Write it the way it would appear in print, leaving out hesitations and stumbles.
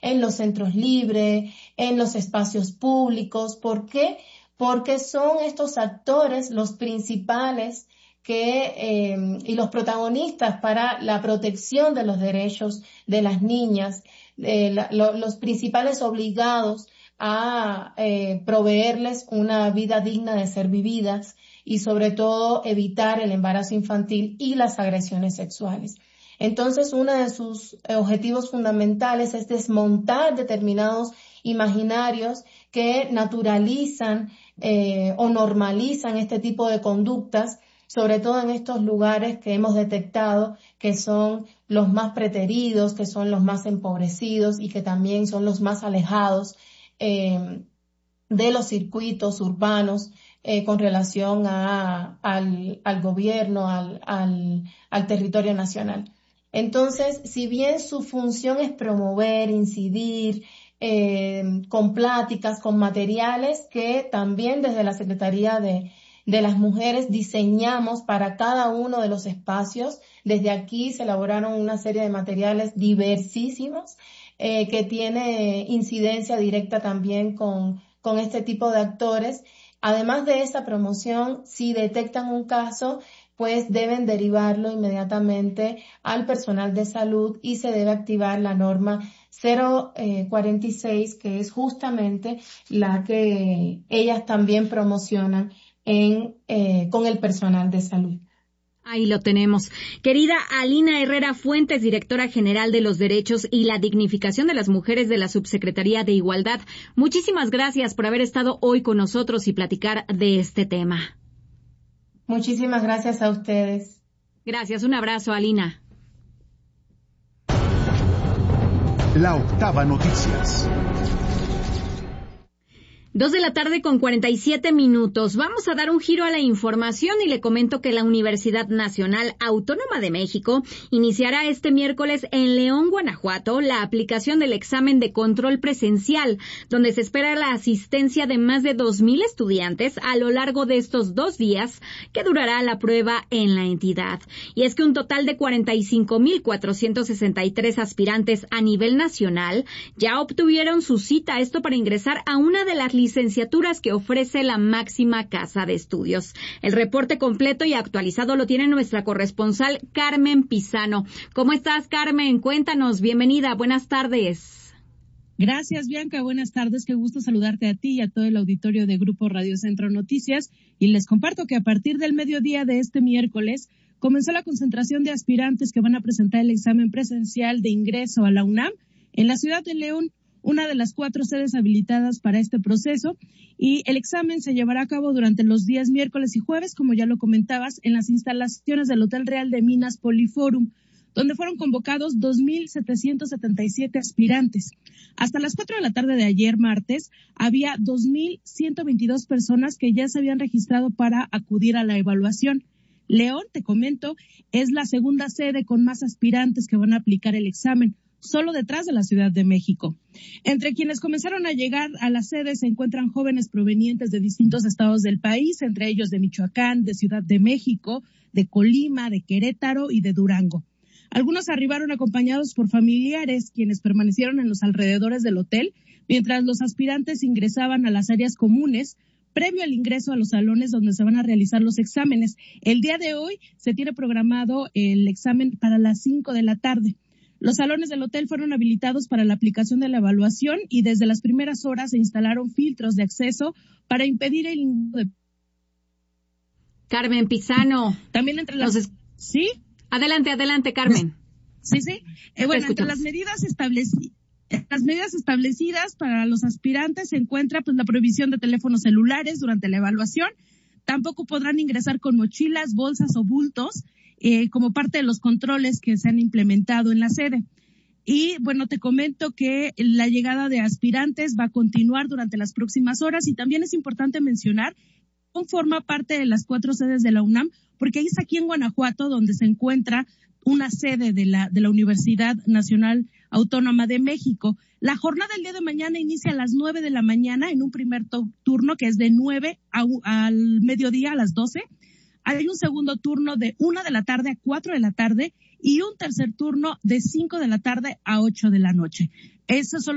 en los centros libres, en los espacios públicos. ¿Por qué? Porque son estos actores los principales y los protagonistas para la protección de los derechos de las niñas, los principales obligados a proveerles una vida digna de ser vividas y sobre todo evitar el embarazo infantil y las agresiones sexuales. Entonces, uno de sus objetivos fundamentales es desmontar determinados imaginarios que naturalizan o normalizan este tipo de conductas, sobre todo en estos lugares que hemos detectado que son los más preteridos, que son los más empobrecidos y que también son los más alejados de los circuitos urbanos con relación al gobierno, al territorio nacional. Entonces, si bien su función es promover, incidir, con pláticas, con materiales que también desde la Secretaría de las Mujeres diseñamos para cada uno de los espacios. Desde aquí se elaboraron una serie de materiales diversísimos que tiene incidencia directa también con este tipo de actores. Además de esa promoción, si detectan un caso, pues deben derivarlo inmediatamente al personal de salud y se debe activar la norma 046, que es justamente la que ellas también promocionan con el personal de salud. Ahí lo tenemos. Querida Alina Herrera Fuentes, directora general de los Derechos y la Dignificación de las Mujeres de la Subsecretaría de Igualdad, muchísimas gracias por haber estado hoy con nosotros y platicar de este tema. Muchísimas gracias a ustedes. Gracias, un abrazo, Alina. La Octava Noticias. 2:47 p.m. Vamos a dar un giro a la información y le comento que la Universidad Nacional Autónoma de México iniciará este miércoles en León, Guanajuato, la aplicación del examen de control presencial, donde se espera la asistencia de más de 2,000 estudiantes a lo largo de estos 2 días que durará la prueba en la entidad. Y es que un total de 45,463 aspirantes a nivel nacional ya obtuvieron su cita, esto para ingresar a una de las licenciaturas que ofrece la máxima casa de estudios. El reporte completo y actualizado lo tiene nuestra corresponsal Carmen Pizano. ¿Cómo estás, Carmen? Cuéntanos. Bienvenida. Buenas tardes. Gracias, Bianca. Buenas tardes. Qué gusto saludarte a ti y a todo el auditorio de Grupo Radio Centro Noticias. Y les comparto que a partir del mediodía de este miércoles comenzó la concentración de aspirantes que van a presentar el examen presencial de ingreso a la UNAM en la ciudad de León, una de las 4 sedes habilitadas para este proceso, y el examen se llevará a cabo durante los días miércoles y jueves, como ya lo comentabas, en las instalaciones del Hotel Real de Minas Poliforum, donde fueron convocados 2,777 aspirantes. Hasta las 4 de la tarde de ayer, martes, había 2,122 personas que ya se habían registrado para acudir a la evaluación. León, te comento, es la segunda sede con más aspirantes que van a aplicar el examen, solo detrás de la Ciudad de México. Entre quienes comenzaron a llegar a la sede se encuentran jóvenes provenientes de distintos estados del país, entre ellos de Michoacán, de Ciudad de México, de Colima, de Querétaro y de Durango. Algunos arribaron acompañados por familiares, quienes permanecieron en los alrededores del hotel, mientras los aspirantes ingresaban a las áreas comunes, previo al ingreso a los salones donde se van a realizar los exámenes. El día de hoy se tiene programado el examen para las 5 de la tarde. Los salones del hotel fueron habilitados para la aplicación de la evaluación y desde las primeras horas se instalaron filtros de acceso para impedir el ingreso de... Carmen Pizano. También entre las... ¿Sí? Adelante, Carmen. Sí. Bueno, entre las medidas establecidas para los aspirantes se encuentra pues la prohibición de teléfonos celulares durante la evaluación. Tampoco podrán ingresar con mochilas, bolsas o bultos, como parte de los controles que se han implementado en la sede. Y bueno, te comento que la llegada de aspirantes va a continuar durante las próximas horas y también es importante mencionar que forma parte de las 4 sedes de la UNAM, porque es aquí en Guanajuato donde se encuentra una sede de la Universidad Nacional Autónoma de México. La jornada del día de mañana inicia a las 9 de la mañana en un primer turno que es de 9 al mediodía a las 12. Hay un segundo turno de 1 de la tarde a 4 de la tarde y un tercer turno de 5 de la tarde a 8 de la noche. Esos son